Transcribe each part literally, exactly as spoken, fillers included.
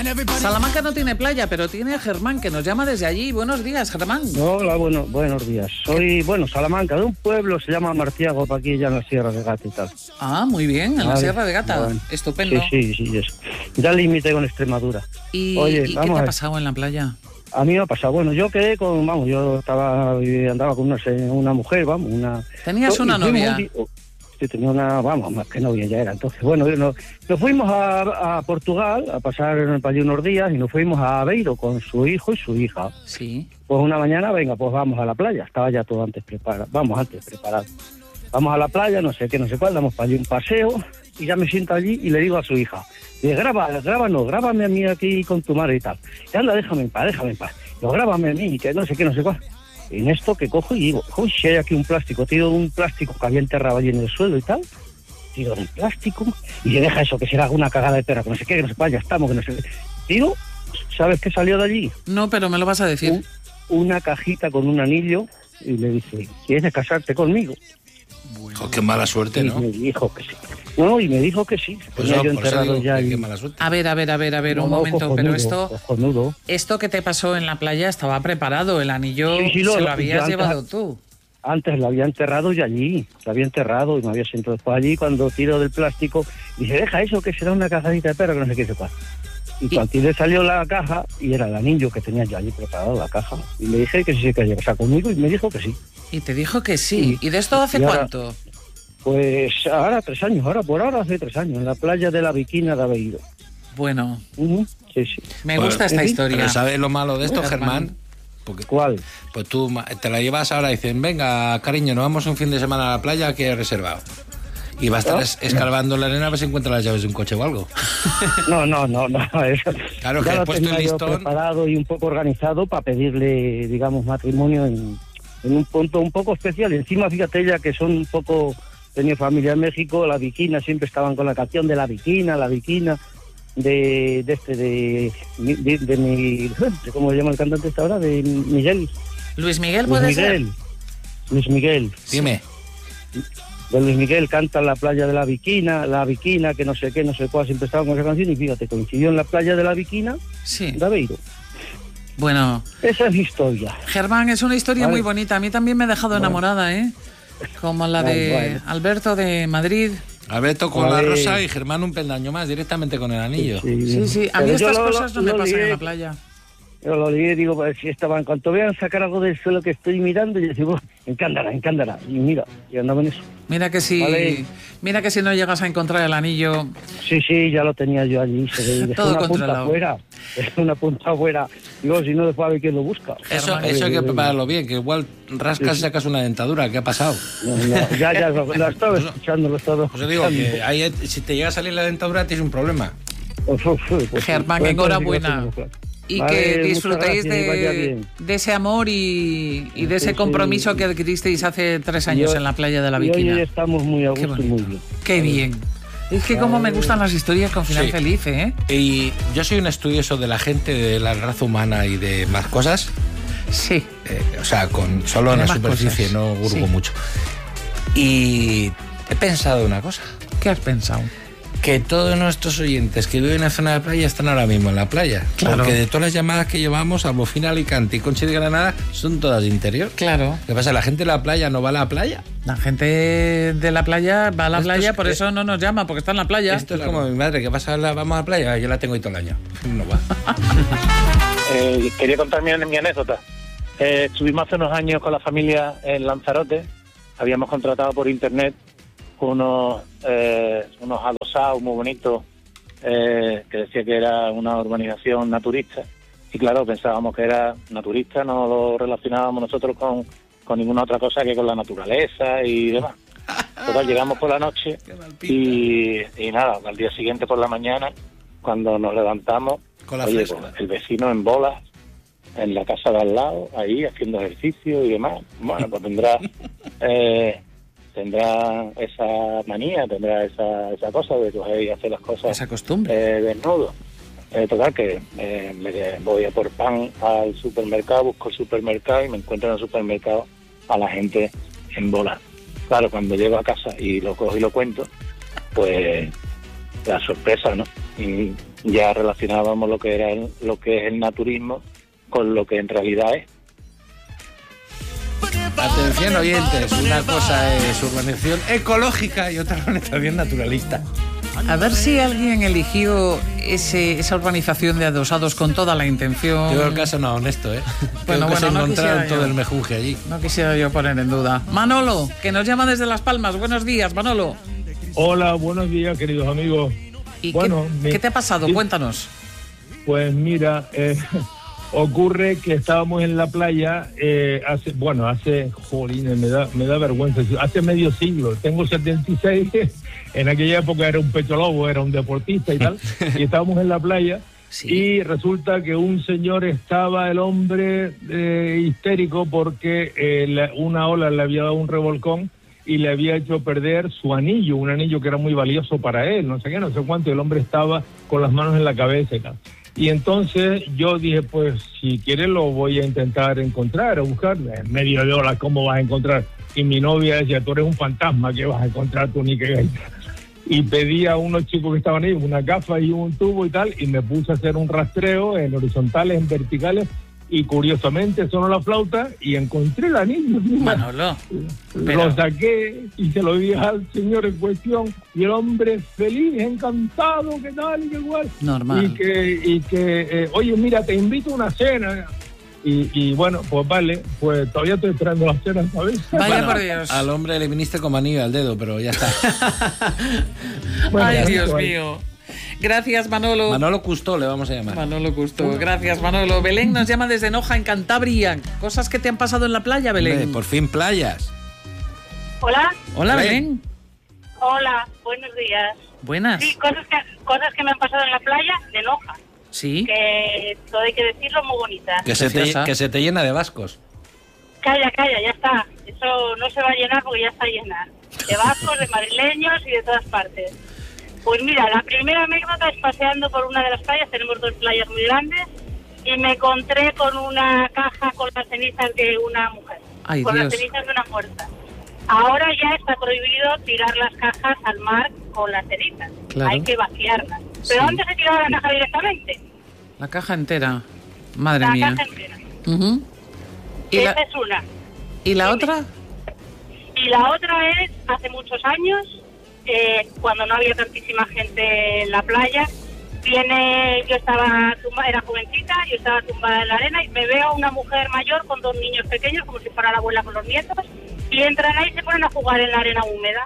Salamanca no tiene playa, pero tiene a Germán, que nos llama desde allí. Buenos días, Germán. Hola, bueno, buenos días. Soy, bueno, Salamanca, de un pueblo, se llama Martiago, para aquí ya en la Sierra de Gata y tal. Ah, muy bien, en vale. la Sierra de Gata. Bueno. Estupendo. Sí, sí, sí, eso. Ya límite con Extremadura. ¿Y, Oye, ¿y qué te ha pasado en la playa? A mí me ha pasado, bueno, yo quedé con, vamos, yo estaba, andaba con una, una mujer, vamos, una... ¿Tenías una novia? Muy, sí, tenía una, vamos, más que novia ya era. Entonces, bueno, nos, nos fuimos a, a Portugal a pasar allí unos días y nos fuimos a Aveiro con su hijo y su hija. Sí. Pues una mañana, venga, pues vamos a la playa, estaba ya todo antes preparado, vamos, antes preparado. Vamos a la playa, no sé qué, no sé cuál, damos para allí un paseo y ya me siento allí y le digo a su hija, dice, graba, grábanos, grábame a mí aquí con tu madre y tal. Y anda, déjame en paz, déjame en paz. Lo grábame a mí, que no sé qué, no sé cuál. Y en esto que cojo y digo, uy, si hay aquí un plástico, tiro un plástico que había enterrado allí en el suelo y tal, tiro el plástico y le deja eso, que será una cagada de perra, que no sé qué, que no sé cuál, ya estamos, que no sé qué. Tiro, ¿sabes qué salió de allí? No, pero me lo vas a decir. Un, una cajita con un anillo y le dice, ¿quieres casarte conmigo? Bueno. Oh, qué mala suerte, y ¿no? me dijo que sí. No, y me dijo que sí. Pues no, yo enterrado ya y... qué mala suerte. A ver, a ver, a ver, a ver, no, un no, momento, cojonudo, pero esto cojonudo. esto que te pasó en la playa estaba preparado, el anillo sí, sí, lo, se lo habías llevado antes, tú. Antes lo había enterrado y allí, lo había enterrado y me había sentado después allí cuando tiro del plástico, dice, deja eso que será una cajadita de perro que no sé qué se pasa. Y, y cuando le salió la caja, y era el anillo que tenía yo allí preparado, la caja, y le dije que sí se quería casar conmigo y me dijo que sí. Y te dijo que sí. ¿Y, ¿Y de esto hace ahora, cuánto? Pues ahora tres años, ahora por ahora hace tres años, en la playa de la Viquina de Aveiro. Bueno, uh-huh. sí, sí. Me bueno, gusta esta ¿sí? historia. Pero ¿sabes lo malo de esto, bueno, Germán? Porque, ¿cuál? Pues tú te la llevas ahora y dicen, venga, cariño, nos vamos un fin de semana a la playa que he reservado. Y va a estar ¿no? escarbando la arena a ver si encuentra las llaves de un coche o algo. No, no, no, no. Eso, claro, ya que lo he puesto tenía el listón. Yo preparado y un poco organizado para pedirle, digamos, matrimonio en, en un punto un poco especial. Y encima, fíjate ella que son un poco... Tenía familia en México, la Viquina, siempre estaban con la canción de la Viquina, la Viquina, de, de este, de, de, de mi, ¿cómo se llama el cantante esta hora? De Miguel. Luis Miguel, ¿puede Luis Miguel. ser? Luis Miguel. Dime. De Luis Miguel canta en la playa de la Viquina, la Viquina, que no sé qué, no sé cuál, siempre estaban con esa canción y fíjate, coincidió en la playa de la Viquina, sí. de Aveiro. Bueno. Esa es mi historia. Germán, es una historia ¿vale? muy bonita, a mí también me ha dejado bueno. enamorada, ¿eh? Como la de bueno. Alberto de Madrid. Alberto con la rosa y Germán un peldaño más, directamente con el anillo. Sí, sí, sí. a mí Pero estas lo, cosas no lo, me pasan en la playa. Yo lo dije, digo, pues si estaban, en cuanto vean sacar algo del suelo que estoy mirando, yo digo, encándala, encándala. Y mira, y andaba en eso. Mira que si, ¿vale? Mira que si no llegas a encontrar el anillo... Sí, sí, ya lo tenía yo allí. Se ve, todo una controlado. Punta afuera, es una punta afuera. Digo, si no, después a ver quién lo busca. Eso, eso hay que prepararlo bien, que igual rascas sí, sí. y sacas una dentadura. ¿Qué ha pasado? No, no, ya, ya, lo, lo estaba escuchando, lo estaba Pues digo que ahí, si te llega a salir la dentadura, tienes un problema. Uf, uf, uf, pues, Germán, pues, enhorabuena. Y vale, que disfrutéis de, de ese amor y, y de ese compromiso que adquiristeis hace tres años hoy, en la playa de la Viquina. Y hoy estamos muy a gusto y muy bien. Qué bien. Es que como me gustan las historias con final sí. feliz, ¿eh? Y yo soy un estudioso de la gente, de la raza humana y de más cosas. Sí. Eh, o sea, con solo en la superficie, cosas. no hurgo sí. mucho. Y he pensado una cosa. ¿Qué has pensado? Que todos nuestros oyentes que viven en la zona de playa están ahora mismo en la playa. Claro. Porque de todas las llamadas que llevamos, salvo Fina, Alicante y Conchi de Granada, son todas de interior. Claro. ¿Qué pasa? ¿La gente de la playa no va a la playa? La gente de la playa va a la esto playa, es, por eso no nos llama, porque está en la playa. Esto claro. es como mi madre, que pasa, la, vamos a la playa, yo la tengo ahí todo el año. No va. eh, quería contar mi, mi anécdota. Eh, estuvimos hace unos años con la familia en Lanzarote. Habíamos contratado por internet unos, eh, unos adosados muy bonitos eh, que decía que era una urbanización naturista y claro, pensábamos que era naturista, no lo relacionábamos nosotros con, con ninguna otra cosa que con la naturaleza y demás. Total, llegamos por la noche y, y nada, al día siguiente por la mañana, cuando nos levantamos, con la oye, pues, el vecino en bolas en la casa de al lado, ahí haciendo ejercicio y demás. Bueno, pues tendrá... Eh, tendrá esa manía, tendrá esa esa cosa de coger y hacer las cosas esa costumbre eh, desnudo. Eh, total que eh, me voy a por pan al supermercado, busco el supermercado y me encuentro en el supermercado a la gente en bola. Claro, cuando llego a casa y lo cojo y lo cuento, pues la sorpresa, ¿no? Y ya relacionábamos lo que era el, lo que es el naturismo con lo que en realidad es. Atención oyentes, una cosa es urbanización ecológica y otra urbanización naturalista. A ver si alguien eligió ese, esa urbanización de adosados con toda la intención. Yo creo que eso no es honesto, ¿eh? Bueno, creo que bueno, se no encontraron quisiera todo yo. el mejunje allí. No quisiera yo poner en duda. Manolo, que nos llama desde Las Palmas. Buenos días, Manolo. Hola, buenos días, queridos amigos. ¿Y bueno, qué, mi, qué te ha pasado? sí, Cuéntanos. Pues mira, eh, ocurre que estábamos en la playa eh, hace, bueno, hace, jolines, me da, me da vergüenza, hace medio siglo, tengo setenta y seis, en aquella época era un pecho lobo, era un deportista y tal, y estábamos en la playa. Sí. Y resulta que un señor estaba, el hombre, eh, histérico porque eh, la, una ola le había dado un revolcón y le había hecho perder su anillo, un anillo que era muy valioso para él, no sé qué, no sé cuánto, y el hombre estaba con las manos en la cabeza y tal. Y entonces yo dije, pues si quieres lo voy a intentar encontrar, a buscar, en medio de olas, ¿cómo vas a encontrar? Y mi novia decía, tú eres un fantasma, ¿qué vas a encontrar tú ni qué gaita? Y pedí a unos chicos que estaban ahí una gafa y un tubo y tal, y me puse a hacer un rastreo en horizontales, en verticales, y curiosamente sonó la flauta y encontré el anillo. Manolo. Pero... Lo saqué y se lo di al señor en cuestión, y el hombre feliz, encantado, que tal y que igual. Normal. Y que, y que eh, oye, mira, te invito a una cena. Y, y bueno, pues vale, pues todavía estoy esperando la cena, ¿sabes? Vaya bueno, por Dios. Al hombre le viniste como anillo al dedo, pero ya está. Bueno, ay, Dios vale. mío. Gracias, Manolo. Manolo Custó le vamos a llamar. Manolo Custó. Gracias, Manolo. Belén nos llama desde Noja, en Cantabria. Cosas que te han pasado en la playa, Belén. Hombre, por fin playas. Hola. Hola, Belén. Belén. Hola, buenos días. Buenas. Sí, cosas que, cosas que me han pasado en la playa de Noja. Sí. Que todo hay que decirlo, muy bonitas. Que se, te, que se te llena de vascos. Calla, calla, ya está. Eso no se va a llenar porque ya está llena. De vascos, de madrileños y de todas partes. Pues mira, la primera anécdota es paseando por una de las playas, tenemos dos playas muy grandes, y me encontré con una caja con las cenizas de una mujer, Ay, con Dios. las cenizas de una muerta. Ahora ya está prohibido tirar las cajas al mar con las cenizas, claro. Hay que vaciarlas. Sí. ¿Pero dónde se tiraba la caja directamente? La caja entera, madre la mía. La caja entera. Uh-huh. ¿Y Esa la... es una. ¿Y la sí, otra? Y la otra es, hace muchos años, Eh, cuando no había tantísima gente en la playa, viene, yo estaba tumbada, era jovencita, yo estaba tumbada en la arena y me veo una mujer mayor con dos niños pequeños, como si fuera la abuela con los nietos, y entran ahí y se ponen a jugar en la arena húmeda.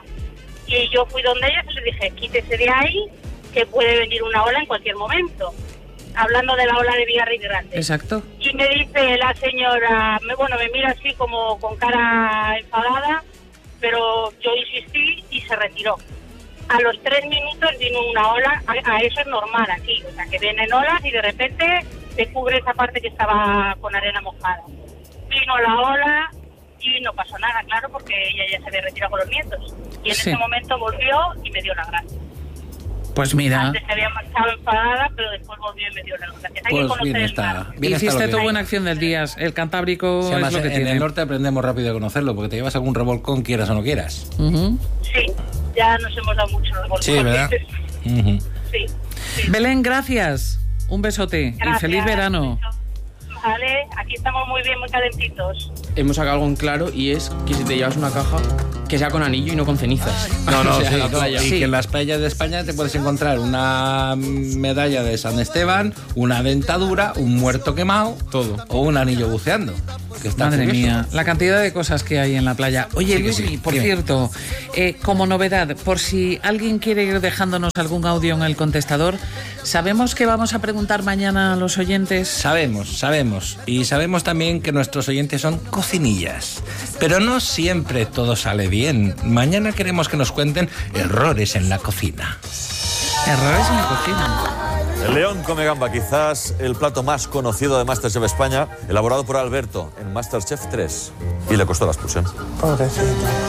Y yo fui donde ellas y les dije, quítese de ahí, que puede venir una ola en cualquier momento. Hablando de la ola de Villarriz Grande. Exacto. Y me dice la señora, me, bueno, me mira así como con cara enfadada, pero yo insistí y se retiró. A los tres minutos vino una ola, a, a eso es normal aquí, o sea, que vienen olas y de repente se cubre esa parte que estaba con arena mojada. Vino la ola y no pasó nada, claro, porque ella ya se había retirado con los nietos. Y en sí. ese momento volvió y me dio la gracia. Pues mira. Antes se había marchado enfadada, pero después volvió y me dio la gracia. Hay pues que conocer bien el está. mar. Bien Hiciste está tu buena acción del día. El Cantábrico sí, además, es lo que en tiene. el norte aprendemos rápido a conocerlo, porque te llevas algún revolcón, quieras o no quieras. Uh-huh. Sí, ya nos hemos dado mucho revolcón. Sí, ¿verdad? Uh-huh. Sí, sí. Belén, gracias. Un besote. Gracias. Y feliz verano. Vale, aquí estamos muy bien, muy calentitos. Hemos sacado algo en claro y es que si te llevas una caja, que sea con anillo y no con cenizas. No, no, o sea, sí, la no, playa. y sí. que en las playas de España te puedes encontrar una medalla de San Esteban, una dentadura, un muerto quemado, todo, o un anillo buceando. Que está Madre curioso. mía, la cantidad de cosas que hay en la playa. Oye, Sí, Luis, sí. por Dime. cierto, eh, como novedad, por si alguien quiere ir dejándonos algún audio en el contestador, ¿sabemos que vamos a preguntar mañana a los oyentes? Sabemos, sabemos. Y sabemos también que nuestros oyentes son cocinillas. Pero no siempre todo sale bien. Mañana queremos que nos cuenten errores en la cocina. Errores en la cocina. El león come gamba, quizás el plato más conocido de MasterChef España, elaborado por Alberto en MasterChef tres. Y le costó la expulsión. Pobrecito.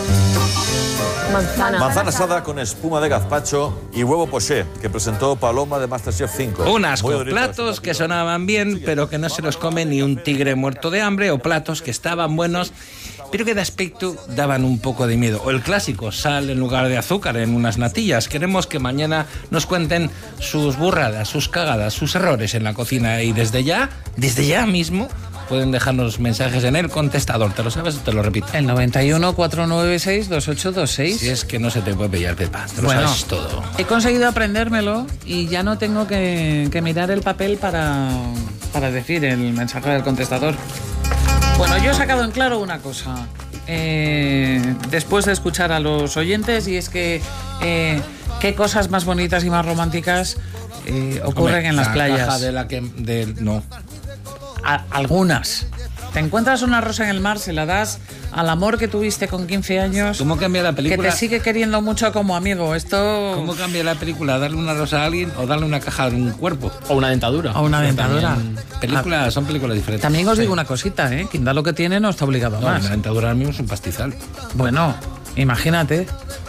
Manzana. Manzana asada con espuma de gazpacho y huevo poché, que presentó Paloma de MasterChef cinco. Unas Muy con bonito, platos que sonaban bien, pero que no se los come ni un tigre muerto de hambre, o platos que estaban buenos pero que de aspecto daban un poco de miedo. O el clásico, sal en lugar de azúcar en unas natillas. Queremos que mañana nos cuenten sus burradas, sus cagadas, sus errores en la cocina. Y desde ya, desde ya mismo, pueden dejarnos mensajes en el contestador. ¿Te lo sabes o te lo repito? El noventa y uno, cuatrocientos noventa y seis, veintiocho veintiséis. Si es que no se te puede pillar, Pepa. Te lo bueno, sabes todo. He conseguido aprendérmelo y ya no tengo que, que mirar el papel para, para decir el mensaje del contestador. Bueno, yo he sacado en claro una cosa. Eh, después de escuchar a los oyentes, y es que eh, qué cosas más bonitas y más románticas eh, ocurren Hombre, en las la playas. Caja de la que, de, no. A, algunas. Te encuentras una rosa en el mar, se la das al amor que tuviste con quince años. ¿Cómo cambia la película? Que te sigue queriendo mucho como amigo. Esto... ¿Cómo cambia la película? ¿Darle una rosa a alguien o darle una caja de un cuerpo? O una dentadura. O una dentadura. Películas, son películas diferentes. También os sí. digo una cosita, ¿eh? Quien da lo que tiene no está obligado a No, más. una dentadura al mismo es un pastizal. Bueno, imagínate.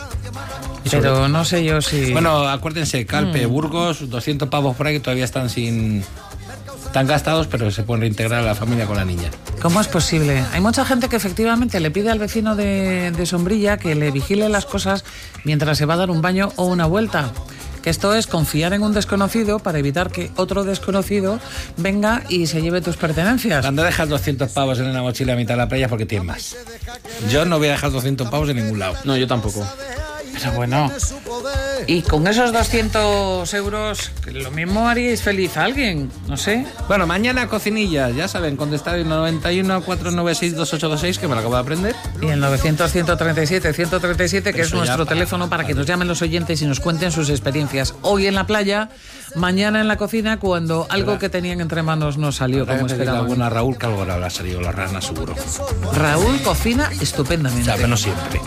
Pero no sé yo si... Bueno, acuérdense, Calpe, Mm. Burgos, doscientos pavos por ahí que todavía están sin... Están gastados, pero se pueden reintegrar a la familia con la niña. ¿Cómo es posible? Hay mucha gente que efectivamente le pide al vecino de, de Sombrilla que le vigile las cosas mientras se va a dar un baño o una vuelta. Que esto es confiar en un desconocido para evitar que otro desconocido venga y se lleve tus pertenencias. Cuando dejas doscientos pavos en una mochila a mitad de la playa, porque tienes más. Yo no voy a dejar doscientos pavos en ningún lado. No, yo tampoco. Pero bueno, y con esos doscientos euros, lo mismo haríais feliz a alguien, no sé. Bueno, mañana cocinillas, ya saben, contestar el noventa y uno, cuatrocientos noventa y seis, veintiocho veintiséis, que me lo acabo de aprender. Y el novecientos, ciento treinta y siete, ciento treinta y siete, que Eso es nuestro ya para- teléfono para que nos llamen los oyentes y nos cuenten sus experiencias. Hoy en la playa, mañana en la cocina, cuando algo que tenían entre manos no salió como la esperaban. buena Raúl, que algo le habrá salido la rana, seguro. Raúl cocina estupendamente. O sea, pero no siempre.